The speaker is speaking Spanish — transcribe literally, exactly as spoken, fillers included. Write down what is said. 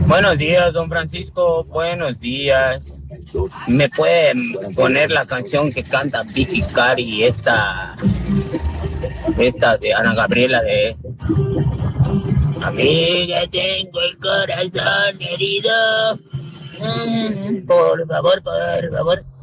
Buenos días, don Francisco. Buenos días. ¿Me pueden poner la canción que canta Vicky Cari, esta, esta de Ana Gabriela de Amiga, tengo el corazón herido? Por favor, por favor.